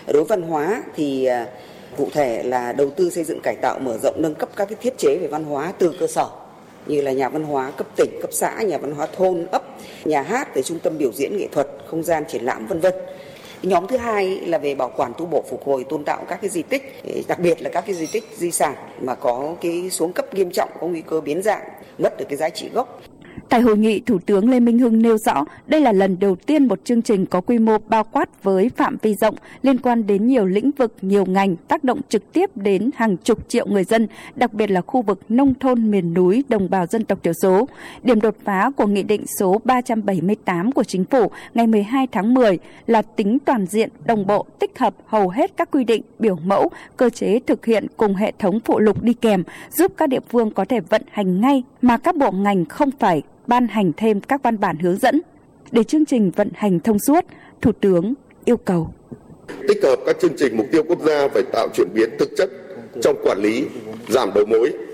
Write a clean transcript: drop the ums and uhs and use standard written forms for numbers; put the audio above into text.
Đối với văn hóa thì cụ thể là đầu tư xây dựng cải tạo mở rộng nâng cấp các cái thiết chế về văn hóa từ cơ sở như là nhà văn hóa cấp tỉnh, cấp xã, nhà văn hóa thôn, ấp, nhà hát, rồi trung tâm biểu diễn nghệ thuật, không gian triển lãm v.v. Nhóm thứ hai là về bảo quản tu bổ phục hồi tôn tạo các cái di tích, đặc biệt là các cái di tích di sản mà có cái xuống cấp nghiêm trọng, có nguy cơ biến dạng, mất được cái giá trị gốc. Tại hội nghị, Thủ tướng Lê Minh Hưng nêu rõ đây là lần đầu tiên một chương trình có quy mô bao quát với phạm vi rộng liên quan đến nhiều lĩnh vực, nhiều ngành, tác động trực tiếp đến hàng chục triệu người dân, đặc biệt là khu vực nông thôn, miền núi, đồng bào dân tộc thiểu số. Điểm đột phá của Nghị định số 378 của Chính phủ ngày 12 tháng 10 là tính toàn diện, đồng bộ, tích hợp hầu hết các quy định, biểu mẫu, cơ chế thực hiện cùng hệ thống phụ lục đi kèm, giúp các địa phương có thể vận hành ngay mà các bộ ngành không phải ban hành thêm các văn bản hướng dẫn. Để chương trình vận hành thông suốt, Thủ tướng yêu cầu tích hợp các chương trình mục tiêu quốc gia phải tạo chuyển biến thực chất trong quản lý, giảm đầu mối,